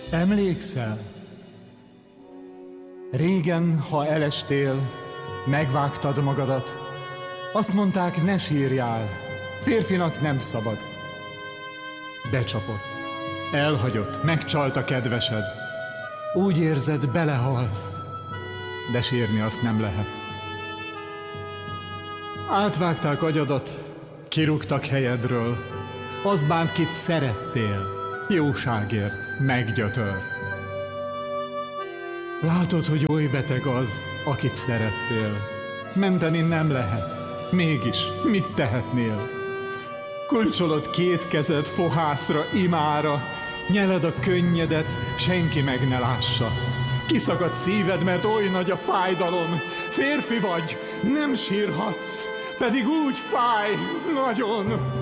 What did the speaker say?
Emlékszel? Régen, ha elestél, megvágtad magadat, azt mondták, ne sírjál, férfinak nem szabad. Becsapott, elhagyott, megcsalt a kedvesed. Úgy érzed, belehalsz, de sírni azt nem lehet. Átvágták agyadat, kirúgtak helyedről, az bánt, kit szerettél, jóságért meggyötör. Látod, hogy oly beteg az, akit szerettél. Menteni nem lehet, mégis mit tehetnél? Kulcsolod két kezed fohászra, imára, nyeled a könnyedet, senki meg ne lássa. Kiszakad szíved, mert oly nagy a fájdalom. Férfi vagy, nem sírhatsz, pedig úgy fáj, nagyon.